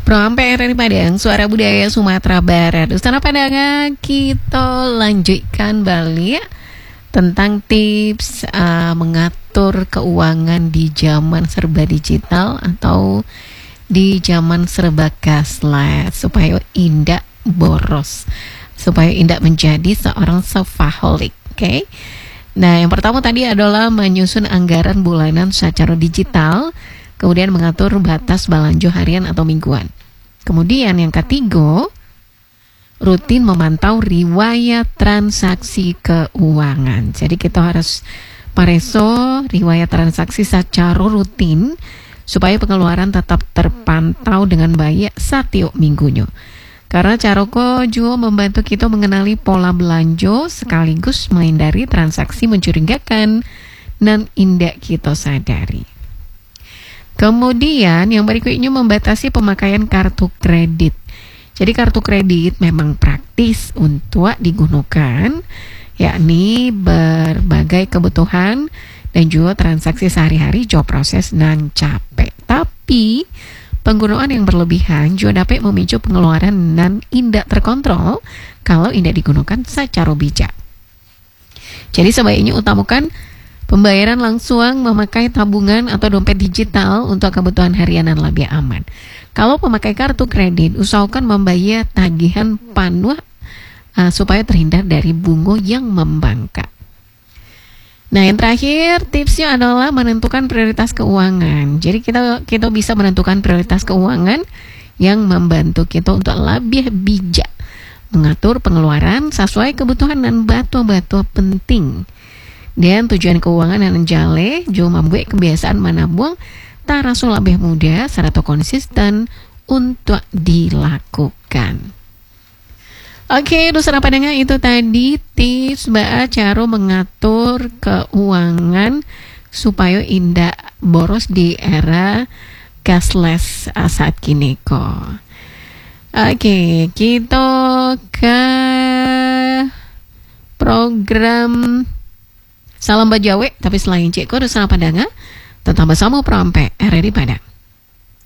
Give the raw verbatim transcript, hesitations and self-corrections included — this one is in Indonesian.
Proampe R R I Padang, Suara Budaya Sumatera Barat. Ustana Padangan, kita lanjutkan balik tentang tips uh, mengatur keuangan di zaman serba digital atau di zaman serba cashless supaya indah boros, supaya indah menjadi seorang shopaholic. Oke. Okay? Nah, yang pertama tadi adalah menyusun anggaran bulanan secara digital, kemudian mengatur batas belanja harian atau mingguan. Kemudian yang ketiga, rutin memantau riwayat transaksi keuangan. Jadi kita harus pareso riwayat transaksi secara rutin supaya pengeluaran tetap terpantau dengan baik setiap minggunya. Karena cara ko juga membantu kita mengenali pola belanja sekaligus menghindari transaksi mencurigakan dan indah kita sadari. Kemudian yang berikutnya membatasi pemakaian kartu kredit. Jadi kartu kredit memang praktis untuk digunakan, yakni berbagai kebutuhan dan juga transaksi sehari-hari jauh proses dan capek. Tapi penggunaan yang berlebihan juga dapat memicu pengeluaran dan tidak terkontrol kalau tidak digunakan secara bijak. Jadi sebaiknya utamakan pembayaran langsung, memakai tabungan atau dompet digital untuk kebutuhan harian dan lebih aman. Kalau pemakai kartu kredit, usahakan membayar tagihan penuh uh, supaya terhindar dari bunga yang membangkang. Nah, yang terakhir tipsnya adalah menentukan prioritas keuangan. Jadi kita kita bisa menentukan prioritas keuangan yang membantu kita untuk lebih bijak mengatur pengeluaran sesuai kebutuhan dan batu-batu penting. Dan tujuan keuangan yang menjale juga membuat kebiasaan menabung terasa lebih mudah serta konsisten untuk dilakukan. Oke, dosa Padangan, itu tadi tips Mbak cara mengatur keuangan supaya indah boros di era cashless saat kini kok. Oke, kita ke program Salam Bajawe, tapi selain cek kode Dosa Padangan, tetap bersama Proampe R R I Padang.